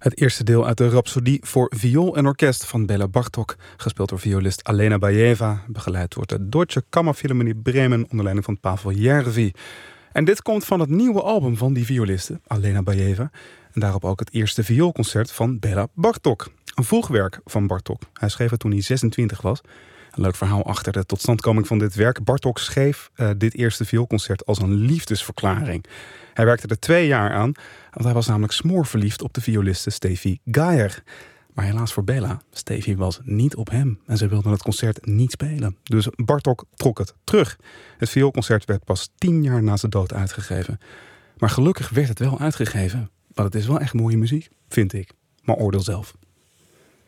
Het eerste deel uit de Rhapsodie voor viool en orkest van Béla Bartók, gespeeld door violist Alena Bajeva, begeleid door de Deutsche Kammerphilharmonie Bremen onder leiding van Pavel Järvi. En dit komt van het nieuwe album van die violiste, Alena Bajeva, en daarop ook het eerste vioolconcert van Béla Bartók. Een vroegwerk van Bartók. Hij schreef het toen hij 26 was. Een leuk verhaal achter de totstandkoming van dit werk. Bartók schreef dit eerste vioolconcert als een liefdesverklaring. Hij werkte er 2 jaar aan, want hij was namelijk smoorverliefd op de violiste Steffi Gajer. Maar helaas voor Béla, Steffi was niet op hem en ze wilde het concert niet spelen. Dus Bartók trok het terug. Het vioolconcert werd pas 10 jaar na zijn dood uitgegeven. Maar gelukkig werd het wel uitgegeven, want het is wel echt mooie muziek, vind ik. Maar oordeel zelf.